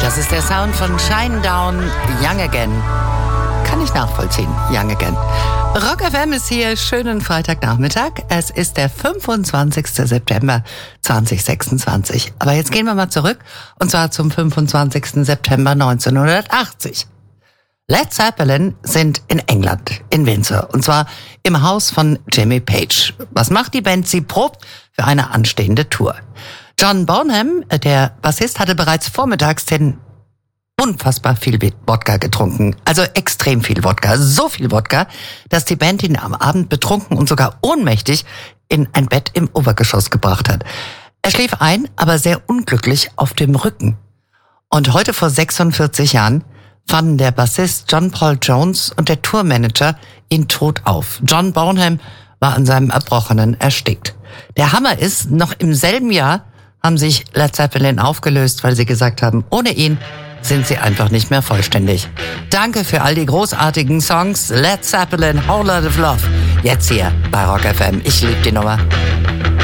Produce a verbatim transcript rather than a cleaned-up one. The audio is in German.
Das ist der Sound von Shinedown, Young Again. Kann ich nachvollziehen, Young Again. Rock F M ist hier, schönen Freitagnachmittag. Es ist der fünfundzwanzigster September zweitausendsechsundzwanzig. Aber jetzt gehen wir mal zurück, und zwar zum fünfundzwanzigsten September neunzehnhundertachtzig. Led Zeppelin sind in England, in Windsor, und zwar im Haus von Jimmy Page. Was macht die Band? Sie probt für eine anstehende Tour. John Bonham, der Bassist, hatte bereits vormittags den unfassbar viel Wodka getrunken. Also extrem viel Wodka. So viel Wodka, dass die Band ihn am Abend betrunken und sogar ohnmächtig in ein Bett im Obergeschoss gebracht hat. Er schlief ein, aber sehr unglücklich auf dem Rücken. Und heute vor sechsundvierzig Jahren fanden der Bassist John Paul Jones und der Tourmanager ihn tot auf. John Bonham war an seinem Erbrochenen erstickt. Der Hammer ist, noch im selben Jahr haben sich Led Zeppelin aufgelöst, weil sie gesagt haben, ohne ihn sind sie einfach nicht mehr vollständig. Danke für all die großartigen Songs. Led Zeppelin, Whole Lot of Love. Jetzt hier bei Rock F M. Ich liebe die Nummer.